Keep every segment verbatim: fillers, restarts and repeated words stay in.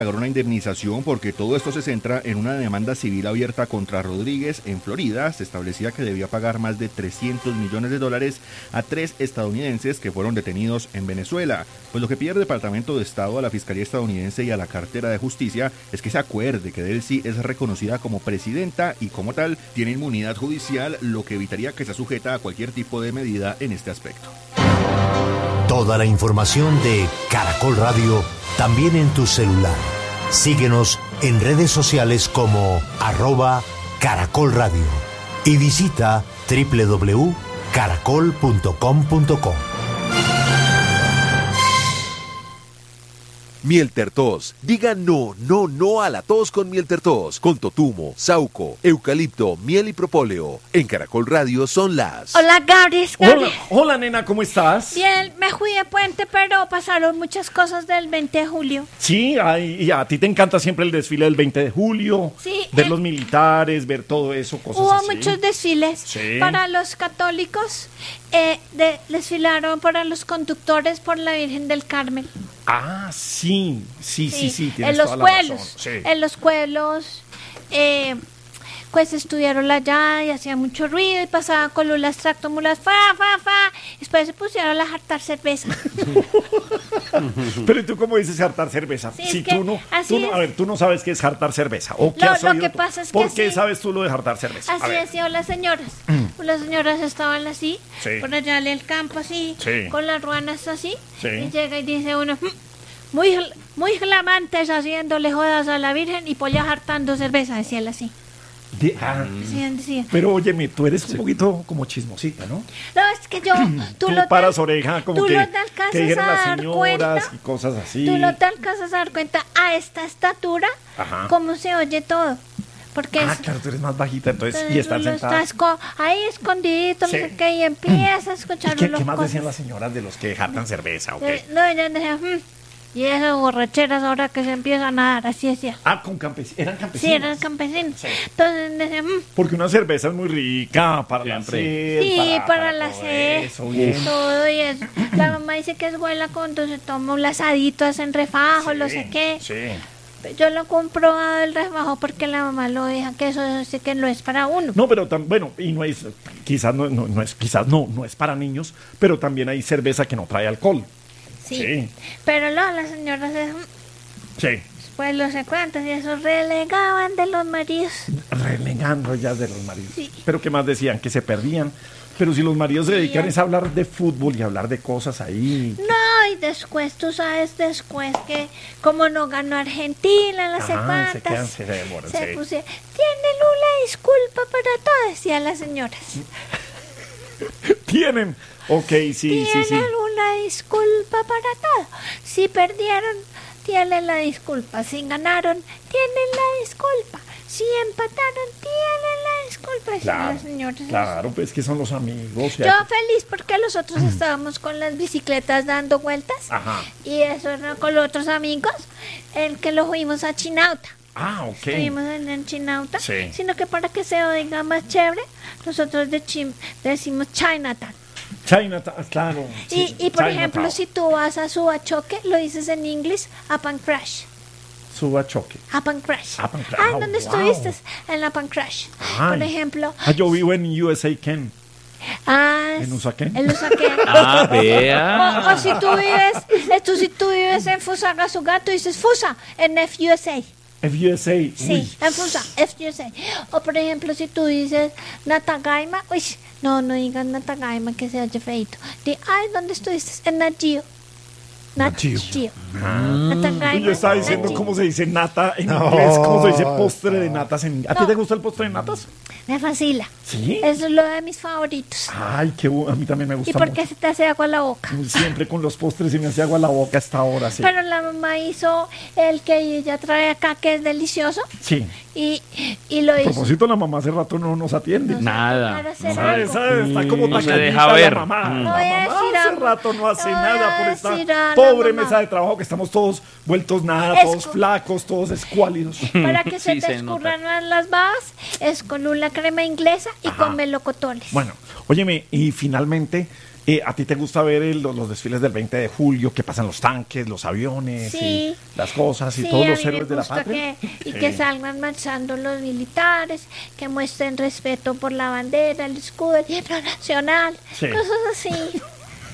pagar una indemnización porque todo esto se centra en una demanda civil abierta contra Rodríguez en Florida. Se establecía que debía pagar más de trescientos millones de dólares a tres estadounidenses que fueron detenidos en Venezuela. Pues lo que pide el Departamento de Estado a la Fiscalía estadounidense y a la Cartera de Justicia es que se acuerde que Delcy es reconocida como presidenta y como tal tiene inmunidad judicial, lo que evitaría que sea sujeta a cualquier tipo de medida en este aspecto. Toda la información de Caracol Radio también en tu celular. Síguenos en redes sociales como arroba Caracol Radio y visita doble u doble u doble u punto caracol punto com punto co. Mieltertos. Diga no, no, no a la tos con Mieltertos. Con totumo, sauco, eucalipto, miel y propóleo. En Caracol Radio son las... Hola, Gabri. Hola, hola, nena, ¿cómo estás? Bien, me fui de puente, pero pasaron muchas cosas del veinte de julio. Sí, ay, y a ti te encanta siempre el desfile del veinte de julio. Sí. Ver eh, los militares, ver todo eso, cosas Hubo así. muchos desfiles. Sí. Para los católicos, eh, de, desfilaron para los conductores por la Virgen del Carmen. Ah, sí, sí, sí, sí, sí tienes en los toda la pueblos, razón. Sí. en los pueblos, eh, pues estudiaron allá y hacía mucho ruido y pasaban con lulas, tractomulas, fa, fa, fa. Después se pusieron a jartar cerveza. Pero ¿y tú cómo dices jartar cerveza? Sí, si es que tú no, así tú no, es. a ver, tú no sabes qué es jartar cerveza. ¿O qué Lo- has lo oído que tú? pasa es que ¿Por qué así- sabes tú lo de jartar cerveza? A Así ver. decían las señoras. Las señoras estaban así, Sí. por allá en el campo así, Sí. con las ruanas así. Sí. Y llega y dice uno, "Mm, muy, gl- muy glamantes haciéndole jodas a la Virgen y pollas hartando cerveza", decía él así. De- ah, Decían, decían. pero óyeme, tú eres un poquito como chismosita, ¿no? No, es que yo, tú, Tú lo paras te- oreja como tú que, no te alcanzas que dijeron a las dar señoras cuenta. y cosas así. Tú no te alcanzas a dar cuenta a esta estatura Ajá. cómo se oye todo. Porque Ah, es- claro, tú eres más bajita, entonces, entonces y estar uno sentada. está esco- ahí escondidito, Sí. no sé qué, y empieza a escuchar ¿Y qué, unas qué más cosas. decían las señoras de los que jartan cerveza o qué? Eh, No, ella decía, "Mm, y esas borracheras ahora que se empiezan a dar", así decía. Ah, con campesinos. Eran campesinos. Sí, eran campesinos. Sí. Entonces decía, "Mm, Porque una cerveza es muy rica para la sed, sí, para, la todo sed, eso, bien. todo y eso". La mamá dice que es buena cuando se toma un asadito, hacen refajo, no sé qué. Sí. Yo lo he comprobado el refajo porque la mamá lo deja, que eso sí que no es para uno. No, pero tan, bueno, y no es, quizás no, no, no es, quizás no, no es para niños, pero también hay cerveza que no trae alcohol. Sí. Sí. Pero no, las señoras es, Sí. pues no sé cuántos y eso relegaban de los maridos. Renegando ya de los maridos. Sí. Pero ¿qué más decían? Que se perdían. Pero si los maridos se dedican Sí. es a hablar de fútbol y a hablar de cosas ahí. No, y después, tú sabes, después que como no ganó Argentina, no sé Ajá, se quedan, cuántas, se demoran, se sí. pusieron, tienen una disculpa para todo, decían las señoras. Tienen. Ok, sí, sí, Tienen sí. una disculpa para todo. Si perdieron, tienen la disculpa. Si ganaron, tienen la disculpa. Si empataron, tienen la disculpa, decían Claro, las señoras. claro, pues que son los amigos. y Yo hay- feliz porque nosotros estábamos con las bicicletas dando vueltas. Ajá. Y eso era con los otros amigos, el que lo fuimos a Chinauta. Ah, ok. Estuvimos en, en Chinauta. Sí. Sino que para que se oiga más chévere, nosotros de Chim- decimos Chinatown. Chinatown, claro. Y, sí, y por Chinatown. ejemplo, si tú vas a Subachoque, lo dices en inglés, Up and Crash. Suba choque. Up and Crash. Up and Crash. Ah, Ah, ¿dónde wow. estuviste? En Up and Crash. Ay. Por ejemplo. Ah, yo vivo en U S A Ken. Ah, ¿En Usaquén? En Usaquén. Ah, vea. O, o si tú vives, eh, tú, si tú vives en Fusagasugá, tú dices Fusa, en F U S A. F U S A. Sí, Uy. en Fusa, F U S A. O por ejemplo, si tú dices Natagaima, uy, no, no digas Natagaima que se oye feito. Di, ay, ¿dónde estuviste? En Nat Geo. Nat Nat Geo. Geo. Natagaima, Y yo estaba Nat diciendo Geo. cómo se dice nata en inglés, cómo se dice postre de natas en... ¿A ti No. te gusta el postre de natas? Me fascina. ¿Sí? Eso es lo de mis favoritos. Ay, qué bu- a mí también me gusta ¿Y por mucho. qué se te hace agua la boca? Siempre con los postres y me hace agua la boca hasta ahora, sí. Pero la mamá hizo el que ella trae acá, que es delicioso, Sí. y, y lo A hizo. propósito, la mamá hace rato no nos atiende. Nada. Para hacer ¿Sabe? algo. ¿Sabe? Está como No se tacañita deja la ver. mamá. Mm. La Voy a mamá decir hace algo. rato no hace Voy a nada por decir esta a la pobre mamá. mesa de trabajo que estamos todos vueltos nada, Es todos co- flacos, todos escuálidos. Para que se Sí, te se escurran más las babas, es con una crema inglesa y Ajá. con melocotones. Bueno, óyeme, y finalmente, Eh, ¿A ti te gusta ver el- los, los desfiles del veinte de julio, que pasan los tanques, los aviones, Sí. y las cosas y Sí, todos a los mí me héroes de la gusta patria? que- y Sí. que salgan marchando los militares, que muestren respeto por la bandera, el escudo, el himno nacional, Sí. cosas así.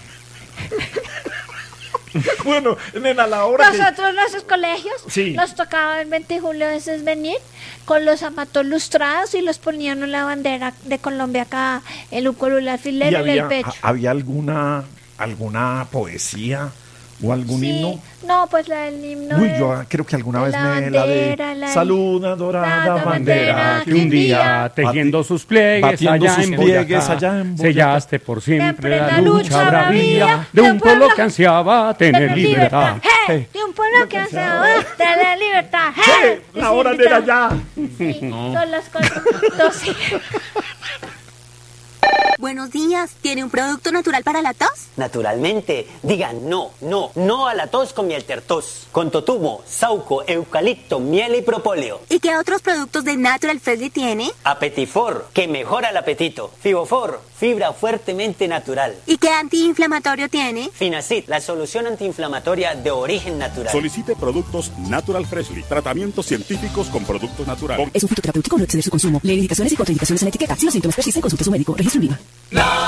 Bueno, nena, a la hora que... Nosotros, nuestros colegios, Sí. nos tocaba el veinte de julio a veces venir con los zapatos lustrados y los ponían en la bandera de Colombia acá, el ukulele ¿Y alfilero en había, el pecho. a- ¿había alguna, alguna poesía o algún Sí, himno? no, pues la del himno. Uy, de- yo creo que alguna de vez la me la bandera, de la- Salud dorada la bandera, bandera que que un día tejiendo sus pliegues batiendo allá sus en pliegues Boyacá, allá en Boyacá. sellaste por siempre Siempre la la lucha lucha bravía bravía de de un un pueblo pueblo que ansiaba tener Tener libertad. libertad. ¡Eh! Hey. De un pueblo que hace de la libertad. ¡Sí! ¡Eh! La hora de Decir, allá. Sí, son las cosas. Entonces, Buenos días, ¿tiene un producto natural para la tos? Naturalmente, digan no, no, no a la tos con miel tertos. Con totumo, sauco, eucalipto, miel y propóleo. ¿Y qué otros productos de Natural Freshly tiene? Apetifor, que mejora el apetito. Fibofor, fibra fuertemente natural. ¿Y qué antiinflamatorio tiene? Finacid, la solución antiinflamatoria de origen natural. Solicite productos Natural Freshly. Tratamientos científicos con productos naturales. Es un fitoterapéutico, no exceder su consumo. Lee indicaciones y contraindicaciones en la etiqueta. Si los síntomas persisten, consulte a su médico. Registro en Viva.